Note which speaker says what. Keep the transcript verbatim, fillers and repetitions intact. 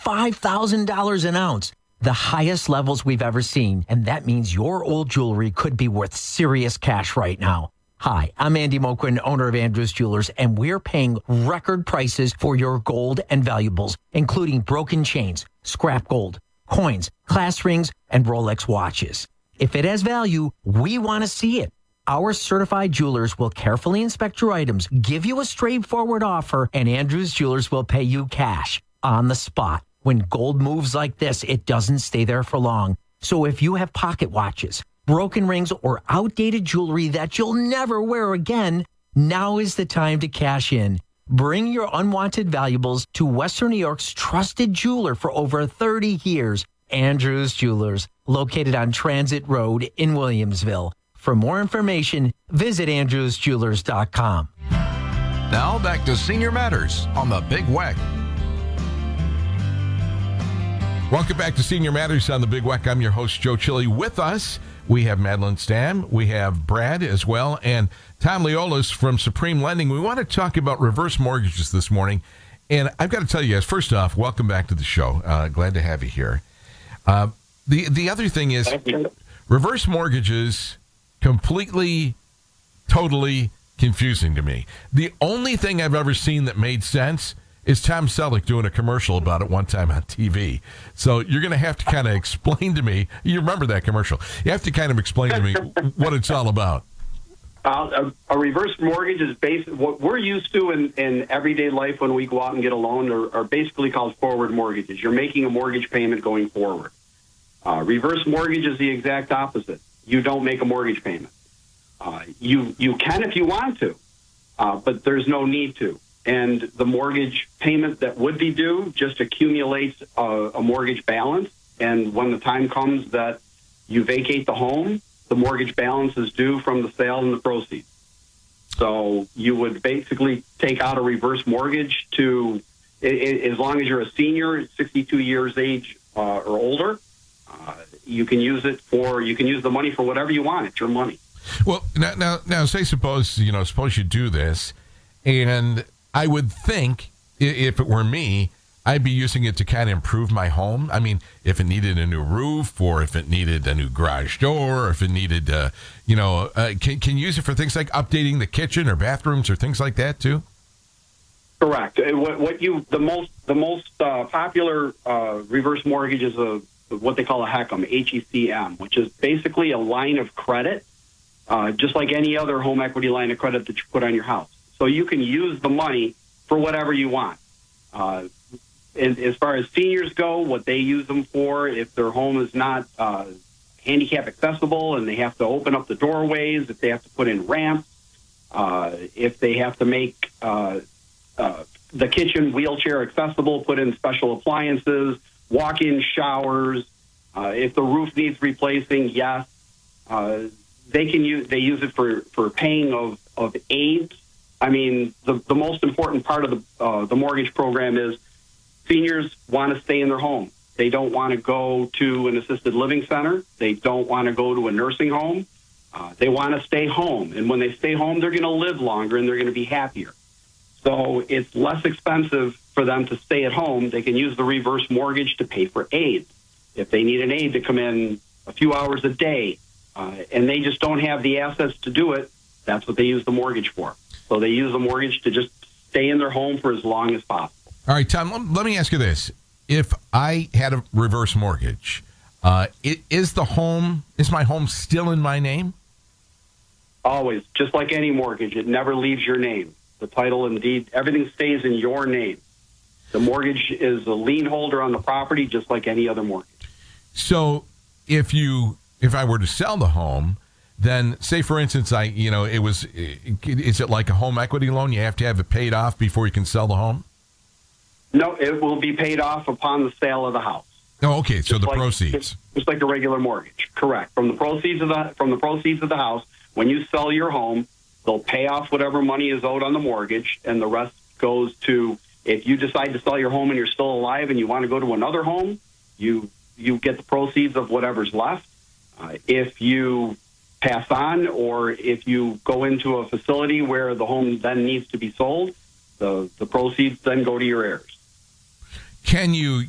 Speaker 1: five thousand dollars an ounce. The highest levels we've ever seen, and that means your old jewelry could be worth serious cash right now. Hi, I'm Andy Moquin, owner of Andrews Jewelers, and we're paying record prices for your gold and valuables, including broken chains, scrap gold, coins, class rings, and Rolex watches. If it has value, we want to see it. Our certified jewelers will carefully inspect your items, give you a straightforward offer, and Andrews Jewelers will pay you cash on the spot. When gold moves like this, it doesn't stay there for long. So if you have pocket watches, broken rings, or outdated jewelry that you'll never wear again, now is the time to cash in. Bring your unwanted valuables to Western New York's trusted jeweler for over thirty years, Andrews Jewelers, located on Transit Road in Williamsville. For more information, visit andrews jewelers dot com.
Speaker 2: Now back to Senior Matters on the Big W E C.
Speaker 3: Welcome back to Senior Matters on the Big W E C. I'm your host, Joe Chili. With us, we have Madeline Stam, we have Brad as well, and Tom Leolis from Supreme Lending. We want to talk about reverse mortgages this morning. And I've got to tell you guys, first off, welcome back to the show. Uh, glad to have you here. Uh, the, the other thing is, reverse mortgages, completely, totally confusing to me. The only thing I've ever seen that made sense is Tom Selleck doing a commercial about it one time on T V. So you're going to have to kind of explain to me. You remember that commercial. You have to kind of explain to me what it's all about.
Speaker 4: Uh, a, a reverse mortgage is based, what we're used to in, in everyday life when we go out and get a loan are, are basically called forward mortgages. You're making a mortgage payment going forward. Uh, reverse mortgage is the exact opposite. You don't make a mortgage payment. Uh, you, you can if you want to, uh, but there's no need to. And the mortgage payment that would be due just accumulates a, a mortgage balance. And when the time comes that you vacate the home, the mortgage balance is due from the sale and the proceeds. So you would basically take out a reverse mortgage to, as long as you're a senior, sixty-two years age uh, or older, uh, you can use it for, you can use the money for whatever you want. It's your money.
Speaker 3: Well, now, now, now say suppose, you know, suppose you do this, and I would think, if it were me, I'd be using it to kind of improve my home. I mean, if it needed a new roof, or if it needed a new garage door, or if it needed, uh, you know, uh, can can you use it for things like updating the kitchen or bathrooms or things like that too?
Speaker 4: Correct. What, what you the most the most uh, popular uh, reverse mortgage is a what they call a HECM, H E C M, which is basically a line of credit, uh, just like any other home equity line of credit that you put on your house. So you can use the money for whatever you want. Uh, and as far as seniors go, what they use them for, if their home is not uh, handicap accessible and they have to open up the doorways, if they have to put in ramps, uh, if they have to make uh, uh, the kitchen wheelchair accessible, put in special appliances, walk-in showers, uh, if the roof needs replacing, yes. Uh, they can use they use it for, for paying of, of aids. I mean, the, the most important part of the uh, the mortgage program is seniors want to stay in their home. They don't want to go to an assisted living center. They don't want to go to a nursing home. Uh, they want to stay home. And when they stay home, they're going to live longer and they're going to be happier. So it's less expensive for them to stay at home. They can use the reverse mortgage to pay for aids. If they need an aide to come in a few hours a day uh, and they just don't have the assets to do it, that's what they use the mortgage for. So they use the mortgage to just stay in their home for as long as possible.
Speaker 3: All right, Tom, let me ask you this. If I had a reverse mortgage, uh, it, is the home, is my home still in my name?
Speaker 4: Always. Just like any mortgage, it never leaves your name. The title and deed, everything stays in your name. The mortgage is a lien holder on the property, just like any other mortgage.
Speaker 3: So if you, if I were to sell the home, then say, for instance, I, you know, it was, is it like a home equity loan? You have to have it paid off before you can sell the home?
Speaker 4: No, it will be paid off upon the sale of the house.
Speaker 3: Oh, okay. So
Speaker 4: just
Speaker 3: the
Speaker 4: like,
Speaker 3: proceeds,
Speaker 4: just like a regular mortgage. Correct. From the proceeds of the from the proceeds of the house, when you sell your home, they'll pay off whatever money is owed on the mortgage, and the rest goes to, if you decide to sell your home and you're still alive and you want to go to another home, you you get the proceeds of whatever's left. Uh, if you pass on, or if you go into a facility where the home then needs to be sold, the, the proceeds then go to your heirs.
Speaker 3: Can you